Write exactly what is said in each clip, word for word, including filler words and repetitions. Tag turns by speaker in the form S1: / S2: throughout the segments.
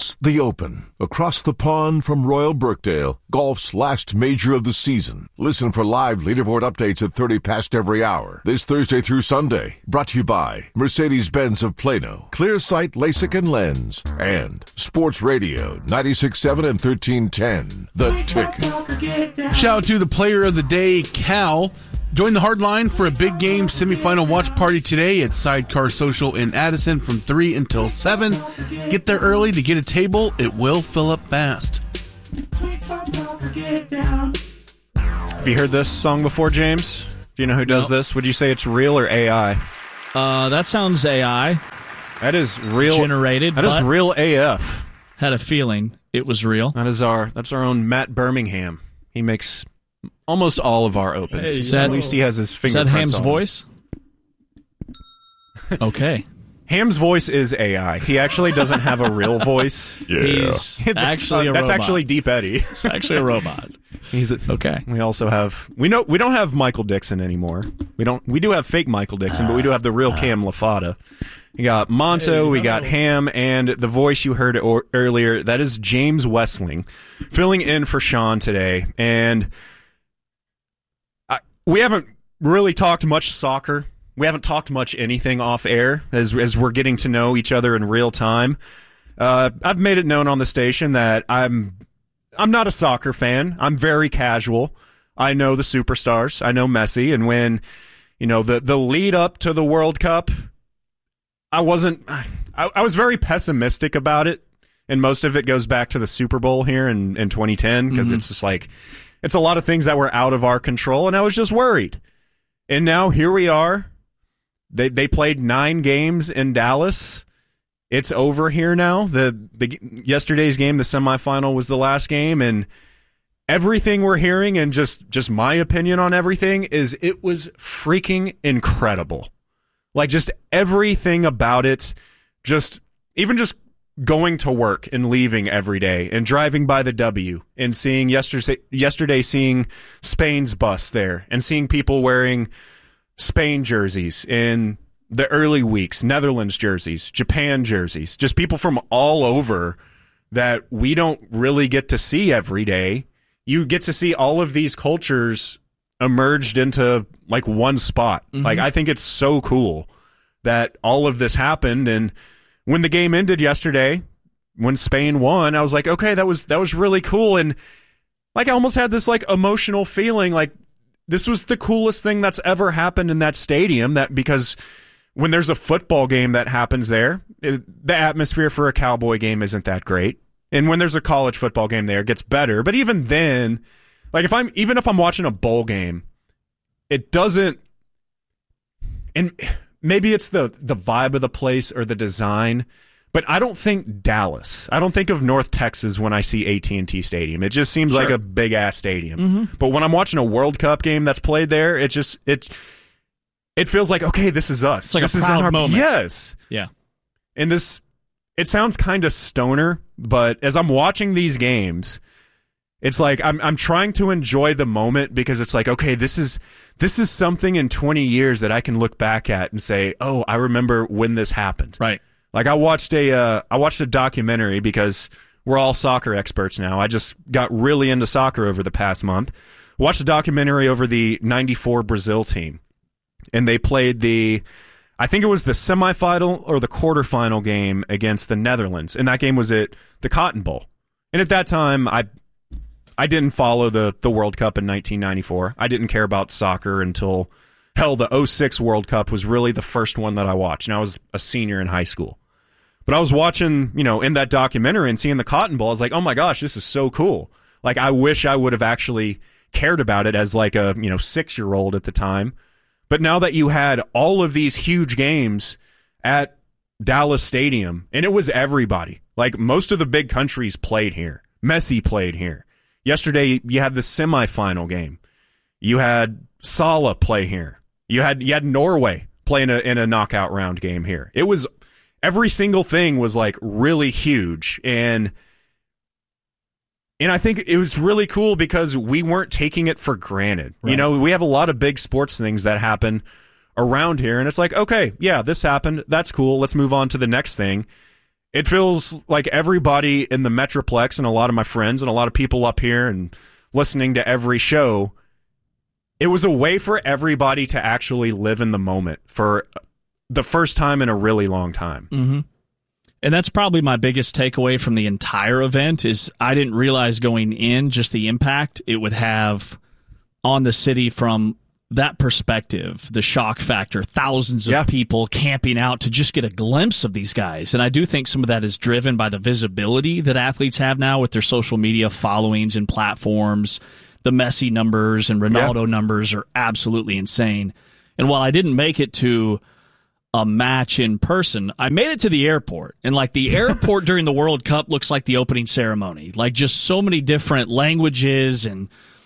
S1: It's the Open, across the pond from Royal Brookdale, golf's last major of the season. Listen for live leaderboard updates at thirty past every hour, this Thursday through Sunday. Brought to you by Mercedes-Benz of Plano, Clearsight LASIK and Lens, and Sports Radio ninety-six point seven and thirteen ten, The Ticket.
S2: Shout out to the player of the day, Cal. Join the Hardline for a big game semifinal watch party today at Sidecar Social in Addison from three until seven. Get there early to get a table. It will fill up fast.
S3: Have you heard this song before, James? Do you know who does
S4: No.
S3: this? Would you say it's real or A I?
S4: Uh, that sounds A I.
S3: That is real.
S4: Generated,
S3: That is
S4: but-
S3: real A F.
S4: Had a feeling it was real.
S3: That is our. That's our own Matt Birmingham. He makes almost all of our opens.
S4: Hey, is that-
S3: At least he has his
S4: Is
S3: fingerprints
S4: that Ham's
S3: on it.
S4: voice? Okay.
S3: Ham's voice is A I. He actually doesn't have a real voice.
S4: He's actually a
S3: That's
S4: robot.
S3: actually Deep Eddie.
S4: It's actually a robot.
S3: He's a,
S4: Okay.
S3: We also have we know we don't have Michael Dixon anymore. We don't we do have fake Michael Dixon, but we do have the real Cam Lafata. We got Monto, we got Ham, and the voice you heard or, earlier, that is James Wessling, filling in for Sean today. And I, we haven't really talked much soccer. We haven't talked much anything off air as as we're getting to know each other in real time. Uh, I've made it known on the station that I'm I'm not a soccer fan. I'm very casual. I know the superstars. I know Messi, and when you know the the lead up to the World Cup, I wasn't. I, I was very pessimistic about it, and most of it goes back to the Super Bowl here in in twenty ten because
S4: Mm-hmm.
S3: it's just like it's a lot of things that were out of our control, and I was just worried. And now here we are. They they played nine games in Dallas. It's over here now. The, the yesterday's game, the semifinal, was the last game, and everything we're hearing, and just just my opinion on everything, is it was freaking incredible. Like just everything about it, just even just going to work and leaving every day and driving by the W and seeing yesterday yesterday seeing Spain's bus there and seeing people wearing Spain jerseys in the early weeks, Netherlands jerseys, Japan jerseys, just people from all over that we don't really get to see every day. You get to see all of these cultures emerged into like one spot. Mm-hmm. Like I think it's so cool that all of this happened. And when the game ended yesterday, when Spain won, I was like, okay, that was that was really cool. And like I almost had this like emotional feeling like this was the coolest thing that's ever happened in that stadium, that because when there's a football game that happens there, it, the atmosphere for a Cowboy game isn't that great. And when there's a college football game there, it gets better. But even then, like if I'm even if I'm watching a bowl game, it doesn't, and maybe it's the the vibe of the place or the design, but I don't think Dallas. I don't think of North Texas when I see A T and T Stadium. It just seems
S4: Sure.
S3: like a big ass stadium.
S4: Mm-hmm.
S3: But when I'm watching a World Cup game that's played there, it just it it feels like, okay, this is us.
S4: It's like
S3: this
S4: a
S3: is
S4: proud
S3: our
S4: moment.
S3: Yes.
S4: Yeah.
S3: And this, it sounds kind of stoner, but as I'm watching these games, it's like I'm I'm trying to enjoy the moment because it's like, okay, this is this is something in twenty years that I can look back at and say, oh, I remember when this happened.
S4: Right.
S3: Like I watched a uh, I watched a documentary because we're all soccer experts now. I just got really into soccer over the past month. Watched a documentary over the ninety-four Brazil team, and they played the, I think it was the semifinal or the quarterfinal game against the Netherlands, and that game was at the Cotton Bowl. And at that time, I I didn't follow the the World Cup in nineteen ninety-four. I didn't care about soccer until, hell, the oh six World Cup was really the first one that I watched, and I was a senior in high school. But I was watching, you know, in that documentary and seeing the Cotton Bowl, I was like, oh my gosh, this is so cool. Like, I wish I would have actually cared about it as like a, you know, six-year-old at the time. But now that you had all of these huge games at Dallas Stadium, and it was everybody. Like, most of the big countries played here. Messi played here. Yesterday, you had the semifinal game. You had Salah play here. You had you had Norway play in a, in a knockout round game here. It was, every single thing was like really huge. And and I think it was really cool because we weren't taking it for granted. Right. You know, we have a lot of big sports things that happen around here, and it's like, okay, yeah, this happened. That's cool. Let's move on to the next thing. It feels like everybody in the Metroplex and a lot of my friends and a lot of people up here and listening to every show, it was a way for everybody to actually live in the moment for the first time in a really long time.
S4: Mm-hmm. And that's probably my biggest takeaway from the entire event is I didn't realize going in just the impact it would have on the city from that perspective, the shock factor, thousands of
S3: yeah.
S4: people camping out to just get a glimpse of these guys. And I do think some of that is driven by the visibility that athletes have now with their social media followings and platforms. The Messi numbers and Ronaldo yeah. numbers are absolutely insane. And while I didn't make it to a match in person, I made it to the airport. And like the airport during the World Cup looks like the opening ceremony. Like just so many different languages and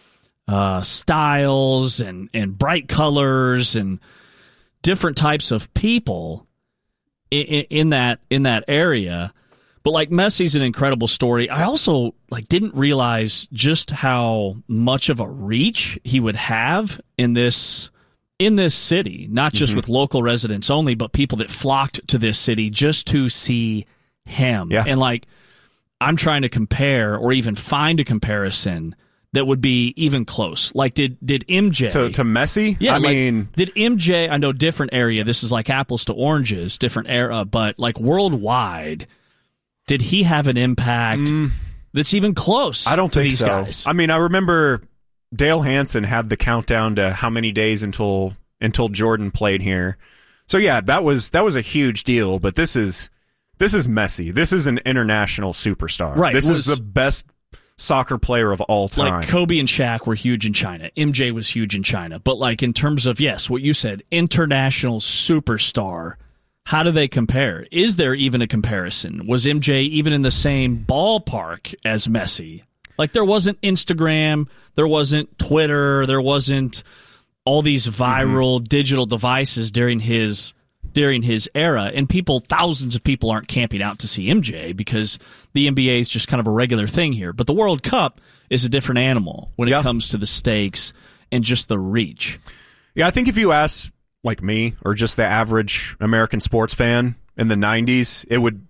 S4: uh, styles and, and bright colors and different types of people in, in that in that area. But like Messi's an incredible story. I also like didn't realize just how much of a reach he would have in this in this city, not just mm-hmm. with local residents only, but people that flocked to this city just to see him.
S3: Yeah.
S4: And like, I'm trying to compare or even find a comparison that would be even close. Like, did did M J
S3: to, to Messi?
S4: Yeah,
S3: I
S4: like,
S3: mean,
S4: did M J? I know different area. This is like apples to oranges, different era, but like worldwide, did he have an impact mm, that's even close?
S3: I don't
S4: to
S3: think
S4: these
S3: so.
S4: Guys?
S3: I mean, I remember Dale Hansen had the countdown to how many days until until Jordan played here. So yeah, that was that was a huge deal. But this is this is Messi. This is an international superstar.
S4: Right.
S3: This
S4: was,
S3: is the best soccer player of all time.
S4: Like Kobe and Shaq were huge in China. M J was huge in China. But like in terms of, yes, what you said, international superstar, how do they compare? Is there even a comparison? Was M J even in the same ballpark as Messi? Like there wasn't Instagram, there wasn't Twitter, there wasn't all these viral mm-hmm. digital devices during his during his era, and people, thousands of people aren't camping out to see M J because the N B A is just kind of a regular thing here. But the World Cup is a different animal when
S3: yeah.
S4: it comes to the stakes and just the reach.
S3: Yeah, I think if you ask like me or just the average American sports fan in the nineties, it would.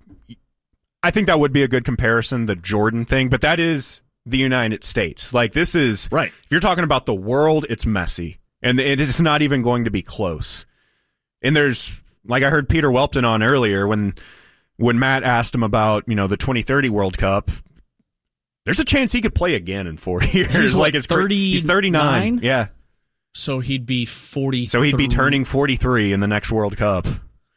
S3: I think that would be a good comparison, the Jordan thing, but that is the United States. Like this is
S4: right.
S3: If you're talking about the world, it's Messi, and it's not even going to be close. And there's, like I heard Peter Welpton on earlier when when Matt asked him about, you know, the twenty thirty World Cup. There's a chance he could play again in four years.
S4: He's what,
S3: like it's
S4: thirty-nine?
S3: He's thirty-nine. Yeah.
S4: So he'd be forty.
S3: So he'd be turning forty-three in the next World Cup.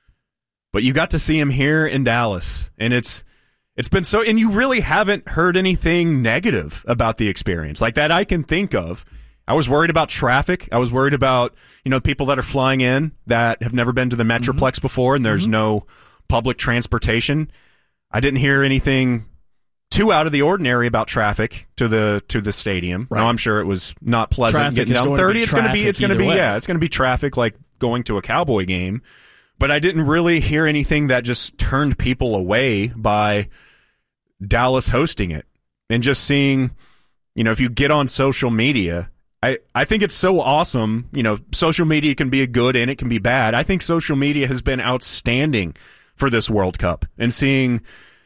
S3: But you got to see him here in Dallas, and it's it's been so. And you really haven't heard anything negative about the experience like that I can think of. I was worried about traffic. I was worried about, you know, people that are flying in that have never been to the Metroplex mm-hmm. before, and there's mm-hmm. no public transportation. I didn't hear anything too out of the ordinary about traffic to the to the stadium. Right. Now I'm sure it was not pleasant
S4: traffic
S3: getting down thirty. It's going to be it's going to be
S4: way.
S3: yeah, it's going to be traffic like going to a Cowboy game. But I didn't really hear anything that just turned people away by Dallas hosting it. And just seeing, you know, if you get on social media, I, I think it's so awesome. You know, social media can be a good and it can be bad. I think social media has been outstanding for this World Cup. And seeing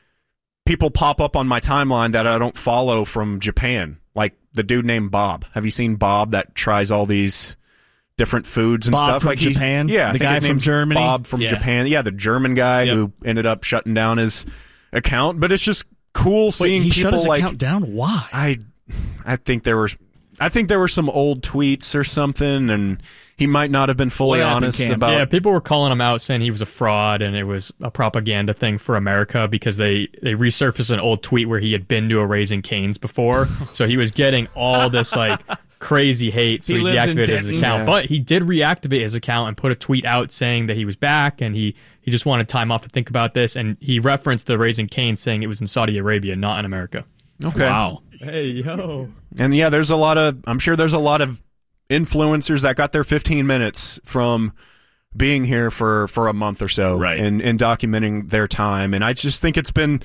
S3: people pop up on my timeline that I don't follow from Japan, like the dude named Bob. Have you seen Bob that tries all these different foods and
S4: Bob
S3: stuff?
S4: From
S3: like
S4: Japan?
S3: Yeah,
S4: the guy from Germany?
S3: Bob from
S4: yeah.
S3: Japan. Yeah, the German guy
S4: yep.
S3: who ended up shutting down his account. But it's just cool
S4: Wait,
S3: seeing
S4: he
S3: people
S4: shut his
S3: like
S4: account down? Why?
S3: I I think there were I think there were some old tweets or something, and he might not have been fully
S4: What happened,
S3: honest
S4: Cam?
S3: about.
S5: Yeah, people were calling him out, saying he was a fraud and it was a propaganda thing for America because they, they resurfaced an old tweet where he had been to a Raising Cane's before. So he was getting all this like crazy hate, so
S4: He
S5: he,
S4: lives in
S5: deactivated his
S4: Denton.
S5: account.
S3: Yeah.
S5: But he did reactivate his account and put a tweet out saying that he was back and he, he just wanted time off to think about this. And he referenced the Raising Cane's, saying it was in Saudi Arabia, not in America.
S3: Okay.
S4: Wow.
S5: Hey, yo.
S3: And yeah, there's a lot of, I'm sure there's a lot of influencers that got their fifteen minutes from being here for, for a month or so,
S4: Right.
S3: and, and documenting their time. And I just think it's been,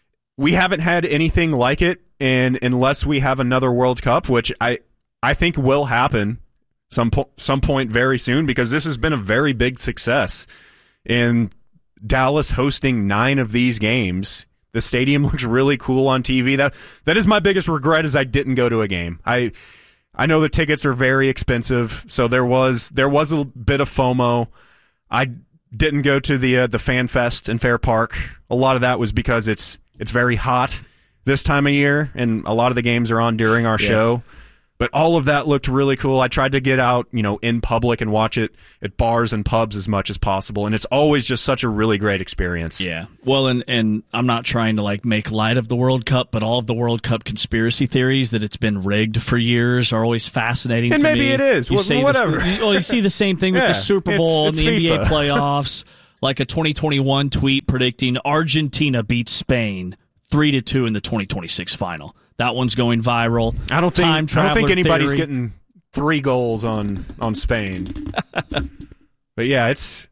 S3: we haven't had anything like it, and unless we have another World Cup, which I, I think will happen some po- some point very soon, because this has been a very big success. And Dallas hosting nine of these games. The stadium looks really cool on T V. That that is my biggest regret, is I didn't go to a game. I I know the tickets are very expensive, so there was there was a bit of FOMO. I didn't go to the uh, the Fan Fest in Fair Park. A lot of that was because it's it's very hot this time of year, and a lot of the games are on during our yeah. show. But all of that looked really cool. I tried to get out, you know, in public and watch it at bars and pubs as much as possible. And it's always just such a really great experience.
S4: Yeah. Well, and, and I'm not trying to like make light of the World Cup, but all of the World Cup conspiracy theories that it's been rigged for years are always fascinating
S3: and
S4: to me.
S3: And maybe it is.
S4: You
S3: well,
S4: say
S3: whatever.
S4: This, you, well, you see the same thing with
S3: yeah,
S4: the Super Bowl
S3: it's, it's
S4: and the
S3: FIFA.
S4: N B A playoffs. Like a twenty twenty-one tweet predicting Argentina beats Spain three to two in the twenty twenty-six final. That one's going viral.
S3: I don't think
S4: Time
S3: I don't think anybody's
S4: theory.
S3: getting three goals on on Spain. But yeah, it's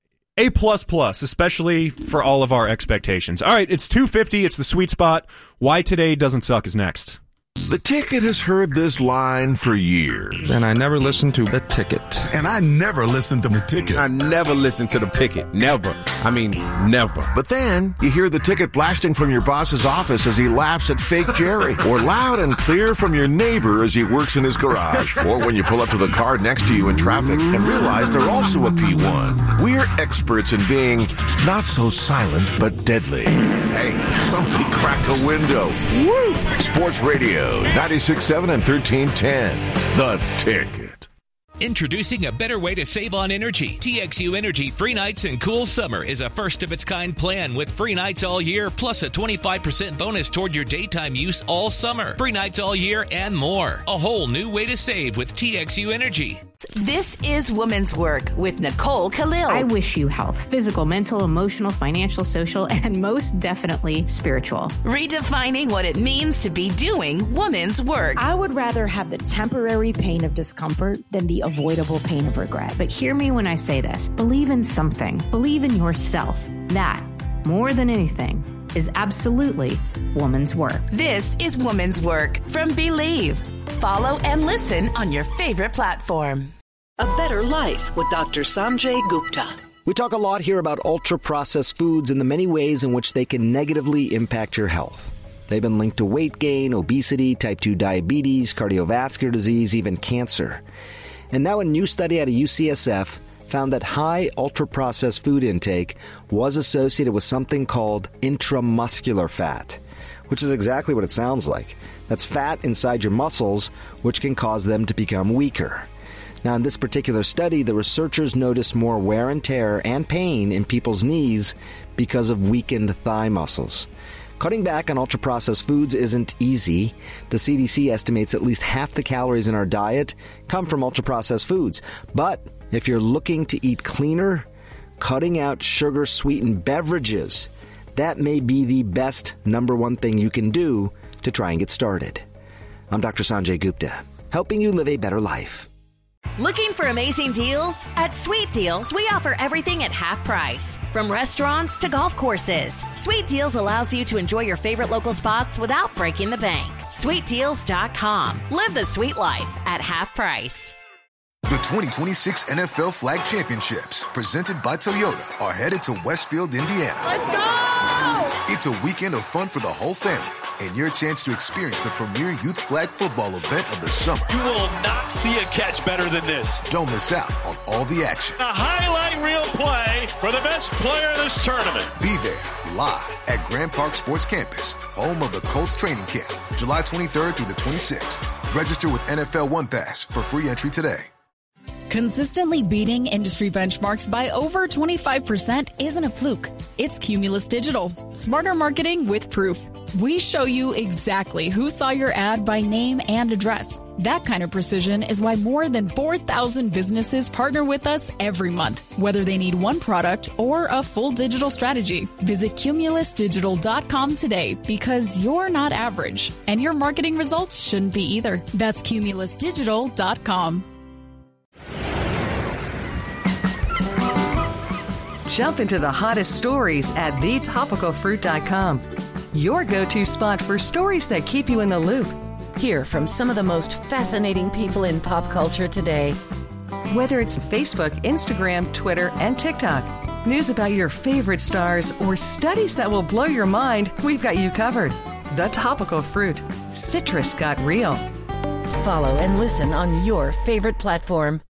S3: A plus plus, especially for all of our expectations. All right, it's two fifty. It's the sweet spot. Why Today Doesn't Suck is next.
S1: The Ticket has heard this line for years.
S6: And I never listened to The Ticket.
S7: And I never listened to The Ticket.
S8: I never listened to The Ticket. Never. I mean, never.
S1: But then you hear the Ticket blasting from your boss's office as he laughs at fake Jerry, or loud and clear from your neighbor as he works in his garage, or when you pull up to the car next to you in traffic and realize they're also a P one. We're experts in being not so silent but deadly. Hey, somebody crack a window. Woo! Sports Radio, ninety-six point seven and thirteen ten. The Ticket.
S9: Introducing a better way to save on energy. T X U Energy Free Nights and Cool Summer is a first-of-its-kind plan with free nights all year, plus a twenty-five percent bonus toward your daytime use all summer. Free nights all year and more. A whole new way to save with T X U Energy.
S10: This is Women's Work with Nicole Khalil.
S11: I wish you health, physical, mental, emotional, financial, social, and most definitely spiritual.
S10: Redefining what it means to be doing women's work.
S12: I would rather have the temporary pain of discomfort than the avoidable pain of regret.
S11: But hear me when I say this. Believe in something. Believe in yourself. That, more than anything, is absolutely woman's work.
S10: This is Woman's Work from Believe. Follow and listen on your favorite platform.
S13: A Better Life with Doctor Sanjay Gupta.
S14: We talk a lot here about ultra-processed foods and the many ways in which they can negatively impact your health. They've been linked to weight gain, obesity, type two diabetes, cardiovascular disease, even cancer. And now a new study out of U C S F found that high ultra-processed food intake was associated with something called intramuscular fat, which is exactly what it sounds like. That's fat inside your muscles, which can cause them to become weaker. Now, in this particular study, the researchers noticed more wear and tear and pain in people's knees because of weakened thigh muscles. Cutting back on ultra-processed foods isn't easy. The C D C estimates at least half the calories in our diet come from ultra-processed foods. But if you're looking to eat cleaner, cutting out sugar-sweetened beverages, that may be the best number one thing you can do to try and get started. I'm Doctor Sanjay Gupta, helping you live a better life.
S10: Looking for amazing deals? At Sweet Deals, we offer everything at half price. From restaurants to golf courses, Sweet Deals allows you to enjoy your favorite local spots without breaking the bank. sweet deals dot com. Live the sweet life at half price.
S15: The twenty twenty-six N F L Flag Championships, presented by Toyota, are headed to Westfield, Indiana.
S16: Let's go!
S15: It's a weekend of fun for the whole family, and your chance to experience the premier youth flag football event of the summer.
S16: You will not see a catch better than this.
S15: Don't miss out on all the action.
S16: A highlight reel play for the best player of this tournament.
S15: Be there, live at Grand Park Sports Campus, home of the Colts training camp, July twenty-third through the twenty-sixth. Register with N F L One Pass for free entry today.
S17: Consistently beating industry benchmarks by over twenty-five percent isn't a fluke. It's Cumulus Digital. Smarter marketing with proof. We show you exactly who saw your ad by name and address. That kind of precision is why more than four thousand businesses partner with us every month, whether they need one product or a full digital strategy. Visit cumulus digital dot com today because you're not average, and your marketing results shouldn't be either. That's cumulus digital dot com.
S18: Jump into the hottest stories at the topical fruit dot com. Your go-to spot for stories that keep you in the loop.
S19: Hear from some of the most fascinating people in pop culture today.
S18: Whether it's Facebook, Instagram, Twitter, and TikTok, news about your favorite stars, or studies that will blow your mind, we've got you covered. The Topical Fruit. Citrus got real.
S19: Follow and listen on your favorite platform.